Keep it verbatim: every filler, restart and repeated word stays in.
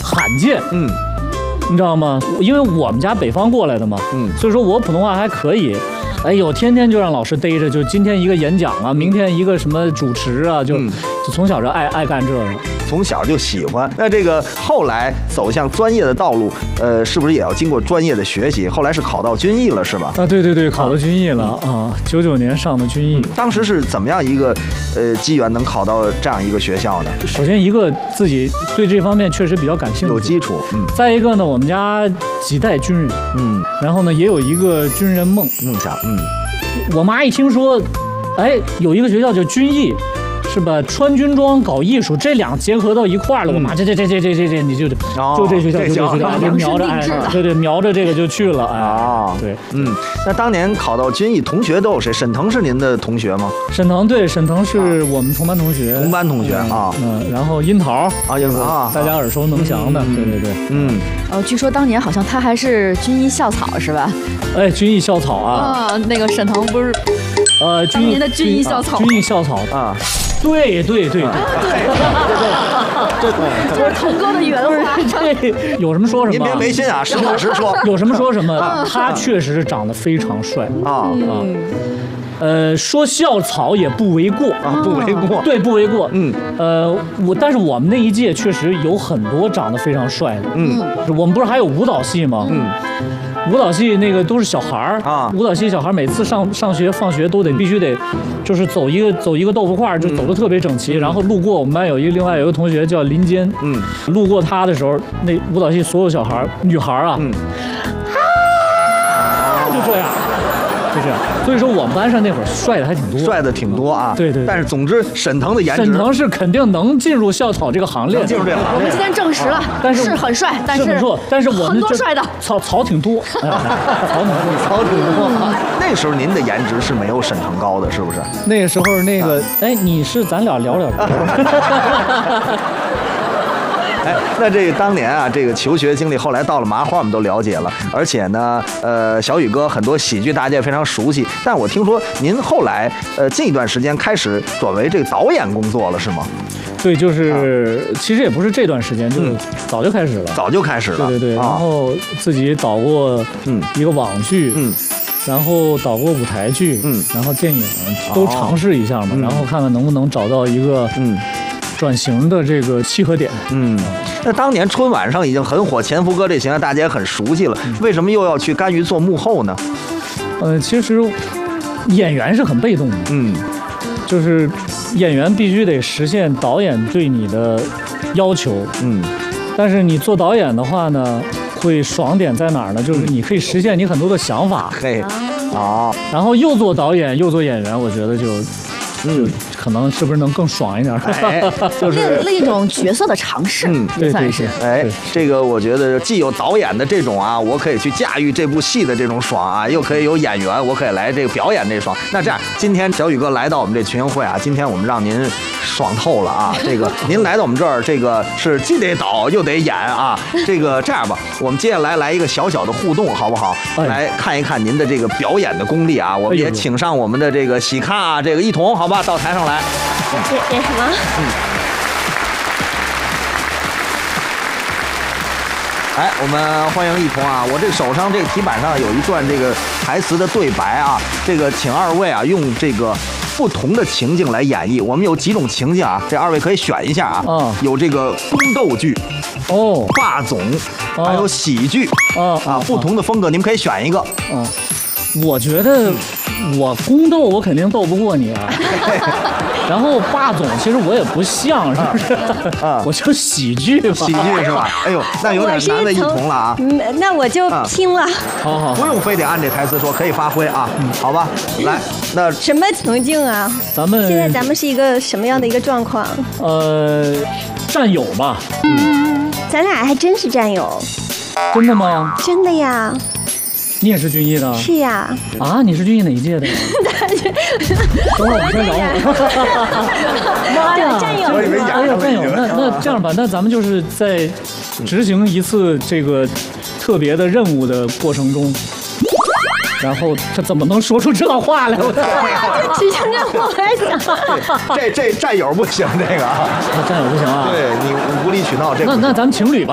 罕见。嗯。你知道吗？因为我们家北方过来的嘛，嗯，所以说我普通话还可以。哎呦，天天就让老师逮着，就今天一个演讲啊，明天一个什么主持啊，就、嗯、就从小就爱爱干这个， 从小就喜欢。那这个后来走向专业的道路，呃，是不是也要经过专业的学习？后来是考到军艺了，是吧？ 啊，对对对，考到军艺了啊，九九年上的军艺、嗯。 当时是怎么样一个呃机缘能考到这样一个学校呢？ 首先一个自己对这方面确实比较感兴趣， 有基础。嗯。 再一个呢，我们家几代军人，嗯，然后呢也有一个军人梦梦想，嗯。 我妈一听说，哎，有一个学校叫军艺，是吧？穿军装搞艺术，这两结合到一块了。我妈这这这这这这这，你就就这学校就这学校，就瞄着哎，对对，瞄着这个就去了。啊，对， 嗯。那当年考到军艺，同学都有谁？沈腾是您的同学吗？ 沈腾对，沈腾是我们同班同学， 同班同学啊。 嗯，然后樱桃啊，樱桃啊， 大家耳熟能详的，对对对， 嗯。 哦，据说当年好像他还是军艺校草是吧？ 哎，军艺校草啊！ 啊，那个沈腾不是， 呃， 当年的军艺校草， 军艺校草啊，对对对对， 这这是腾哥的原话。 这有什么说什么， 您别违心啊，实话实说， 有什么说什么。他确实是长得非常帅啊啊。呃，说校草也不为过啊，不为过， 对，不为过。嗯，呃，我但是我们那一届确实有很多长得非常帅的。嗯，我们不是还有舞蹈系吗？嗯，舞蹈系那个都是小孩儿啊，舞蹈系小孩每次上上学放学都得必须得，就是走一个走一个豆腐块，就走得特别整齐。然后路过我们班有一个另外有一个同学叫林坚，嗯，路过他的时候，那舞蹈系所有小孩女孩啊，嗯，啊，就这样。就这样，所以说我们班上那会儿帅的还挺多， 帅的挺多啊。 对 对, 对。 但是总之，沈腾的颜值， 沈腾是肯定能进入校草这个行列， 进入这个行列。 我们今天证实了， 但是是很帅，但是很多，但是我们很多帅的草草挺多，草挺多，草挺多。 那时候您的颜值是没有沈腾高的，是不是？ 那个时候那个，哎，你是咱俩聊聊。 哎，那这个当年啊，这个求学经历，后来到了麻花，我们都了解了。而且呢，呃，小宇哥很多喜剧大家也非常熟悉。但我听说您后来，呃，近一段时间开始转为这个导演工作了，是吗？ 对，就是、啊、其实也不是这段时间，就是早就开始了， 嗯、早就开始了。 对对对， 啊、 然后自己导过嗯一个网剧，嗯，然后导过舞台剧，嗯，然后电影都尝试一下嘛，哦、然后看看能不能找到一个嗯。转型的这个契合点， 嗯，那当年春晚上已经很火，前福哥这形象大家也很熟悉了，为什么又要去甘于做幕后呢？ 呃，其实演员是很被动的，嗯，就是演员必须得实现导演对你的要求，嗯，但是你做导演的话呢，会爽点在哪儿呢？就是你可以实现你很多的想法， 嘿，啊， 然后又做导演又做演员，我觉得就。嗯，可能是不是能更爽一点？ 哎，就是另另一种角色的尝试，嗯， 对对是。 哎，这个我觉得既有导演的这种啊，我可以去驾驭这部戏的这种爽啊，又可以有演员，我可以来这个表演这爽。那这样，今天小宇哥来到我们这群英会啊，今天我们让您爽透了啊！这个您来到我们这儿，这个是既得导又得演啊。这个这样吧，我们接下来来一个小小的互动，好不好？哎、来看一看您的这个表演的功力啊！我们也请上我们的这个喜咖啊，这个一彤，好吧？到台上来。 演什么？嗯。 哎，我们欢迎一彤啊！我这手上这个题板上有一段这个台词的对白啊，这个请二位啊用这个不同的情境来演绎。我们有几种情境啊，这二位可以选一下啊。嗯。有这个宫斗剧，哦，霸总，还有喜剧，啊啊，不同的风格，你们可以选一个。 嗯。我觉得我宫斗我肯定斗不过你啊，然后霸总其实我也不像，是不是？啊，我就喜剧吧， 喜剧是吧？哎呦，那有点难为一彤了啊。 嗯，那我就拼了。 好好， 不用非得按这台词说，可以发挥啊。嗯，好吧，来，那什么情境啊？ 咱们现在咱们是一个什么样的一个状况？ 呃，战友吧。 嗯，咱俩还真是战友。 真的吗？ 真的呀。 你也是军艺的？ 是呀。 啊，你是军艺哪一届的？等会儿我们先聊。妈呀， 战友！ 哎呀，战友，那那这样吧，那咱们就是在执行一次这个特别的任务的过程中，然后他怎么能说出这话来？ 执行任务，我还想， 这这战友不行，这个啊， 战友不行啊。 对你无理取闹，这那那咱们情侣吧。